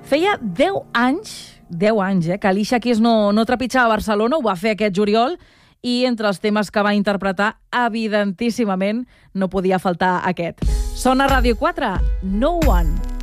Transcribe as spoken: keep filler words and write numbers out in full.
Feia deu anys, deu anys, eh, que Alicia Keys no, no trepitjava Barcelona, ho va fer aquest juliol, i entre els temes que va interpretar, evidentíssimament, no podia faltar aquest. Sona Ràdio quatre, No One.